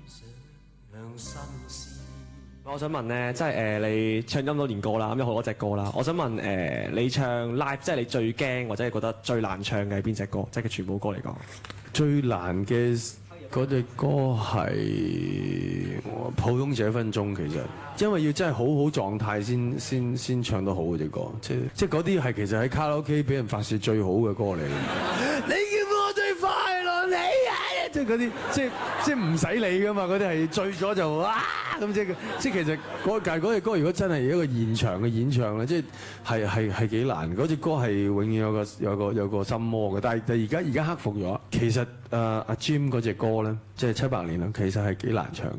我想問咧，即係你唱咗咁多年歌啦，咁有好多隻歌啦。我想問你唱 live，即係你最驚或者係覺得最難唱嘅係邊隻歌？即係佢全部歌嚟講， 最難嘅嗰隻歌係《抱擁這分鐘》，其實因為要真係好好狀態先唱得好嗰隻歌，即係嗰啲係其實喺卡拉 OK 俾人發泄最好嘅歌嚟嘅。你叫我最快樂你啊！即係嗰啲即係唔使理噶嘛，嗰啲係醉咗就哇咁即係其實嗰隻歌如果真係一個現場嘅演唱咧，即係幾難。嗰隻歌係永遠有個心魔嘅，但係而家克服咗。其實阿 Jim 嗰隻歌咧，即係700年啦，其實係幾難唱。